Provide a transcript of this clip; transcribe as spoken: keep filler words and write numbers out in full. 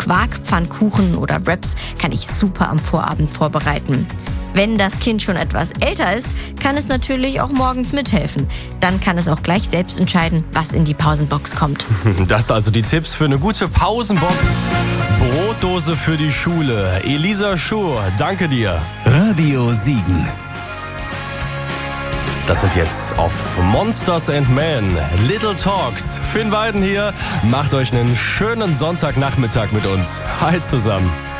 Quark, Pfannkuchen oder Wraps kann ich super am Vorabend vorbereiten. Wenn das Kind schon etwas älter ist, kann es natürlich auch morgens mithelfen. Dann kann es auch gleich selbst entscheiden, was in die Pausenbox kommt. Das also die Tipps für eine gute Pausenbox. Brotdose für die Schule. Elisa Schur, danke dir. Radio Siegen. Das sind jetzt auf Monsters and Men, Little Talks. Finn Weiden hier. Macht euch einen schönen Sonntagnachmittag mit uns. Hi zusammen.